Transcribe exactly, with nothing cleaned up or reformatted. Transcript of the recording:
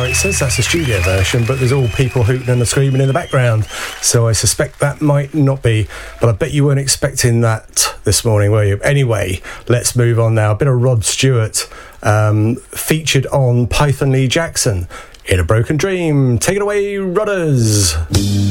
it says that's a studio version, but there's all people hooting and screaming in the background, so I suspect that might not be, but I bet you weren't expecting that this morning, were you? Anyway, let's move on now. A bit of Rod Stewart, um, featured on Python Lee Jackson, In a Broken Dream. Take it away, Rodders.